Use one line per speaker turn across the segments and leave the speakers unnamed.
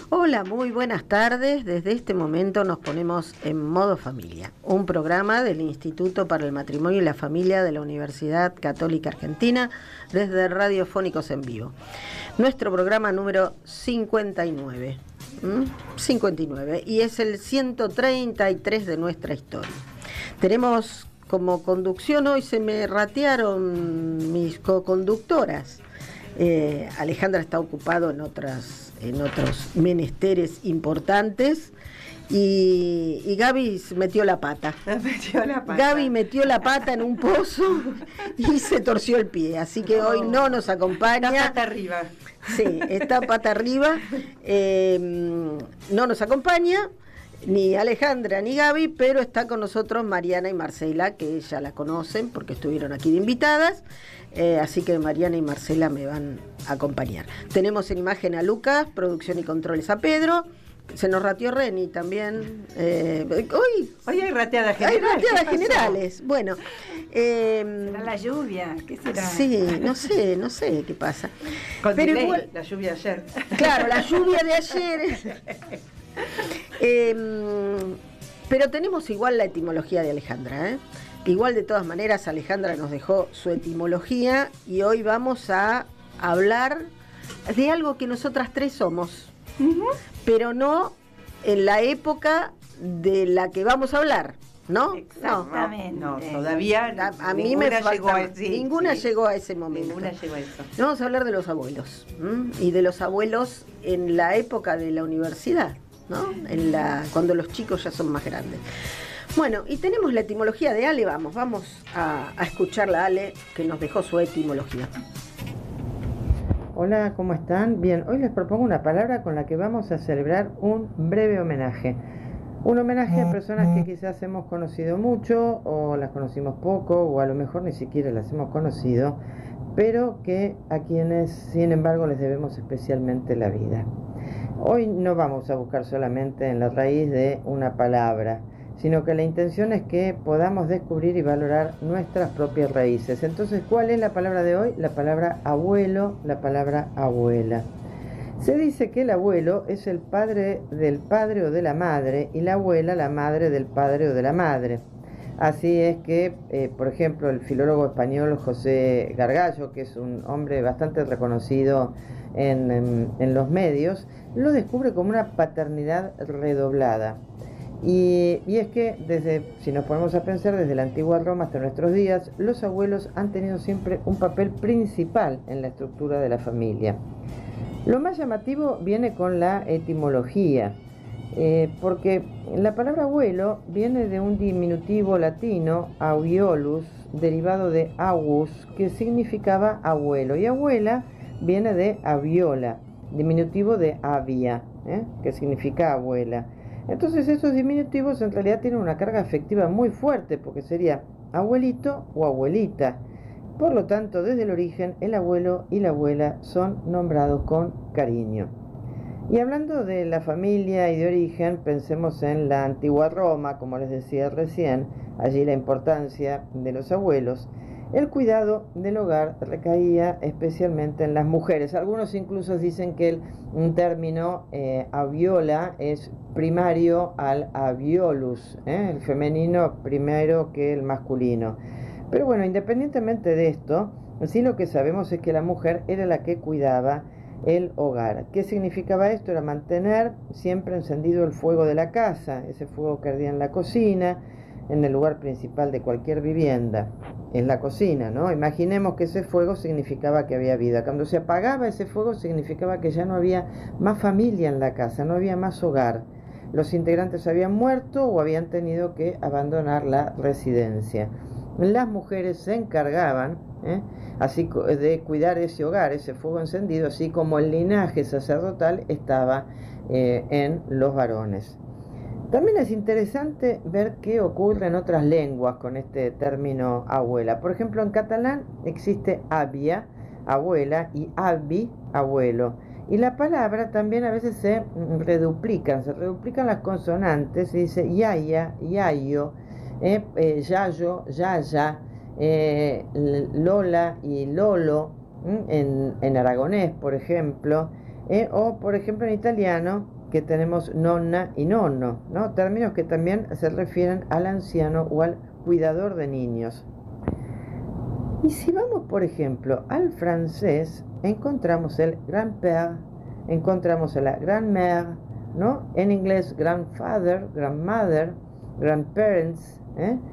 Hola, muy buenas tardes. Desde este momento nos ponemos en modo familia, un programa del Instituto para el Matrimonio y la Familia de la Universidad Católica Argentina desde Radiofónicos en Vivo. Nuestro programa número 59. 59 y es el 133 de nuestra historia. Tenemos como conducción, hoy se me ratearon mis co-conductoras. Alejandra está ocupado en otros menesteres importantes y Gaby metió la pata. Gaby metió la pata en un pozo y se torció el pie, así que hoy no nos acompaña.
Está pata arriba.
Sí, está pata arriba. No nos acompaña ni Alejandra ni Gaby, pero está con nosotros Mariana y Marcela, que ya la conocen porque estuvieron aquí de invitadas. Así que Mariana y Marcela me van a acompañar. Tenemos en imagen a Lucas, producción y controles a Pedro. Se nos rateó Reni también. Hoy
hay rateadas generales.
Hay rateadas generales. Bueno.
¿Será la lluvia? ¿Qué será?
Sí, no sé qué pasa.
Con
pero
delay,
igual,
la lluvia de ayer.
Claro, la lluvia de ayer. Pero tenemos igual la etimología de Alejandra, Igual de todas maneras Alejandra nos dejó su etimología y hoy vamos a hablar de algo que nosotras tres somos, pero no en la época de la que vamos a hablar, ¿no?
Exactamente. No, todavía
a mí me falta, ninguna
llegó
a ese momento.
Ninguna llegó a eso.
Vamos a hablar de los abuelos, y de los abuelos en la época de la universidad, ¿no? Cuando los chicos ya son más grandes. Bueno, y tenemos la etimología de Ale, vamos a escucharla a Ale, que nos dejó su etimología.
Hola, ¿cómo están? Bien, hoy les propongo una palabra con la que vamos a celebrar un breve homenaje. Un homenaje a personas que quizás hemos conocido mucho, o las conocimos poco, o a lo mejor ni siquiera las hemos conocido, pero que a quienes, sin embargo, les debemos especialmente la vida. Hoy no vamos a buscar solamente en la raíz de una palabra, sino que la intención es que podamos descubrir y valorar nuestras propias raíces. Entonces, ¿cuál es la palabra de hoy? La palabra abuelo, la palabra abuela. Se dice que el abuelo es el padre del padre o de la madre, y la abuela la madre del padre o de la madre. Así es que, por ejemplo, el filólogo español José Gargallo, que es un hombre bastante reconocido en los medios, lo descubre como una paternidad redoblada. Y es que, si nos ponemos a pensar, desde la antigua Roma hasta nuestros días, los abuelos han tenido siempre un papel principal en la estructura de la familia. Lo más llamativo viene con la etimología, porque la palabra abuelo viene de un diminutivo latino, aviolus, derivado de avus, que significaba abuelo, y abuela viene de aviola, diminutivo de avia, que significa abuela. Entonces esos diminutivos en realidad tienen una carga afectiva muy fuerte, porque sería abuelito o abuelita. Por lo tanto, desde el origen, el abuelo y la abuela son nombrados con cariño. Y hablando de la familia y de origen, pensemos en la antigua Roma, como les decía recién, allí la importancia de los abuelos. El cuidado del hogar recaía especialmente en las mujeres. Algunos incluso dicen que un término aviola es primario al aviolus, el femenino primero que el masculino. Pero bueno, independientemente de esto, sí lo que sabemos es que la mujer era la que cuidaba el hogar. ¿Qué significaba esto? Era mantener siempre encendido el fuego de la casa, ese fuego que ardía en la cocina, en el lugar principal de cualquier vivienda, en la cocina, ¿no? Imaginemos que ese fuego significaba que había vida. Cuando se apagaba ese fuego significaba que ya no había más familia en la casa, no había más hogar. Los integrantes habían muerto o habían tenido que abandonar la residencia. Las mujeres se encargaban así de cuidar ese hogar, ese fuego encendido, así como el linaje sacerdotal estaba en los varones. También es interesante ver qué ocurre en otras lenguas con este término abuela. Por ejemplo, en catalán existe àvia, abuela, y avi, abuelo. Y la palabra también a veces se reduplican las consonantes, se dice yaya, yayo, yayo, yaya, lola y lolo, en aragonés, por ejemplo, o por ejemplo en italiano que tenemos nonna y nonno, ¿no? Términos que también se refieren al anciano o al cuidador de niños. Y si vamos, por ejemplo, al francés, encontramos el grand-père, encontramos a la grand-mère, ¿no? En inglés, grandfather, grandmother, grandparents,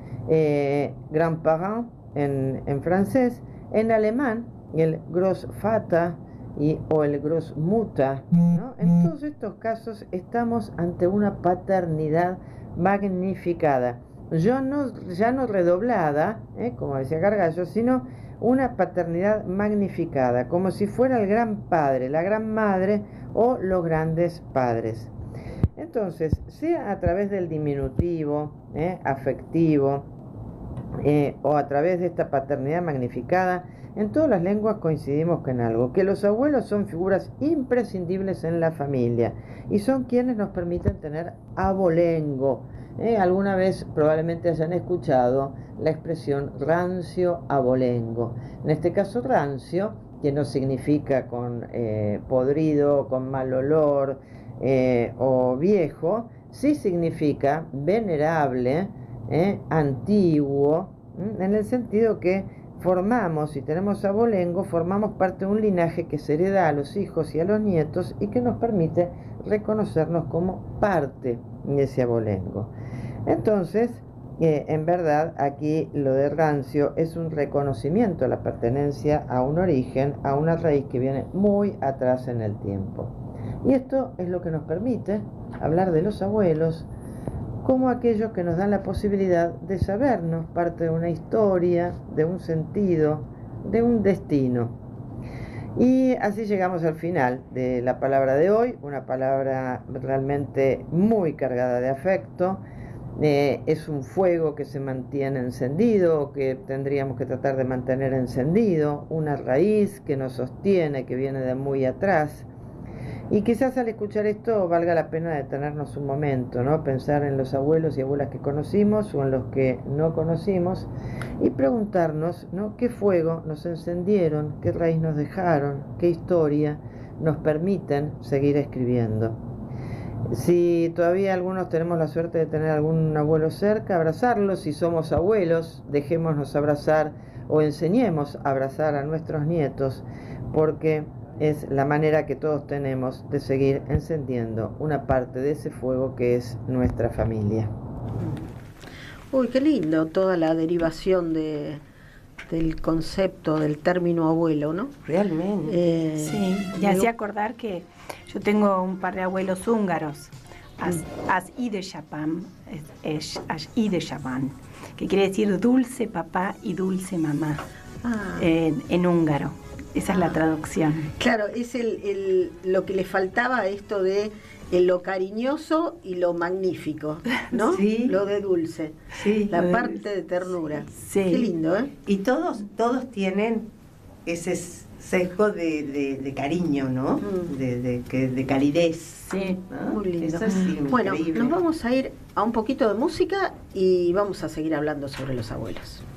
grandparent en francés. En alemán, el Großvater o el Großmutter, ¿no? En todos estos casos estamos ante una paternidad magnificada. Ya no redoblada, como decía Gargallo, sino una paternidad magnificada, como si fuera el gran padre, la gran madre o los grandes padres. Entonces, sea a través del diminutivo, afectivo, o a través de esta paternidad magnificada, en todas las lenguas coincidimos con algo, que los abuelos son figuras imprescindibles en la familia y son quienes nos permiten tener abolengo. Alguna vez probablemente hayan escuchado la expresión rancio abolengo. En este caso rancio, que no significa con podrido, con mal olor o viejo, sí significa venerable, antiguo, en el sentido que formamos, si tenemos abolengo, formamos parte de un linaje que se hereda a los hijos y a los nietos y que nos permite reconocernos como parte de ese abolengo. Entonces, en verdad, aquí lo de rancio es un reconocimiento a la pertenencia a un origen, a una raíz que viene muy atrás en el tiempo. Y esto es lo que nos permite hablar de los abuelos como aquellos que nos dan la posibilidad de sabernos parte de una historia, de un sentido, de un destino. Y así llegamos al final de la palabra de hoy, una palabra realmente muy cargada de afecto. Es un fuego que se mantiene encendido, que tendríamos que tratar de mantener encendido, una raíz que nos sostiene, que viene de muy atrás. Y quizás al escuchar esto valga la pena detenernos un momento, ¿no? Pensar en los abuelos y abuelas que conocimos o en los que no conocimos y preguntarnos, ¿no? ¿Qué fuego nos encendieron? ¿Qué raíz nos dejaron? ¿Qué historia nos permiten seguir escribiendo? Si todavía algunos tenemos la suerte de tener algún abuelo cerca, abrazarlos. Si somos abuelos, dejémonos abrazar o enseñemos a abrazar a nuestros nietos, porque es la manera que todos tenemos de seguir encendiendo una parte de ese fuego que es nuestra familia.
Uy, qué lindo toda la derivación del concepto, del término abuelo, ¿no?
Realmente.
Sí, y hacía acordar que yo tengo un par de abuelos húngaros, as Ideshapan, que quiere decir dulce papá y dulce mamá, en húngaro. Esa es la traducción.
Claro, es lo que le faltaba a esto de lo cariñoso y lo magnífico, ¿no?
Sí.
Lo de dulce.
Sí.
La parte de ternura.
Sí.
Qué lindo, ¿eh?
Y todos tienen ese sesgo de cariño, ¿no? De calidez.
Sí,
¿no?
Muy lindo.
Eso es increíble.
Bueno, nos vamos a ir a un poquito de música y vamos a seguir hablando sobre los abuelos.